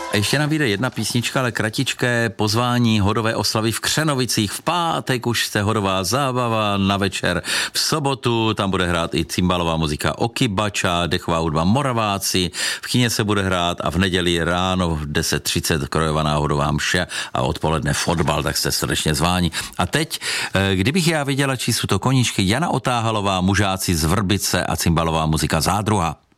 A ještě nám vyjde jedna písnička, ale kratičké pozvání hodové oslavy v Křenovicích. V pátek už jste hodová zábava, na večer v sobotu, tam bude hrát i cymbalová muzika Okybača, dechová hudba Moraváci, v kině se bude hrát a v neděli ráno v 10:30 krojovaná hodová mše a odpoledne fotbal, tak jste srdečně zváni. A teď, kdybych já viděla, či jsou to koníčky, Jana Otáhalová, Mužáci z Vrbice a cymbalová muzika Zádruha.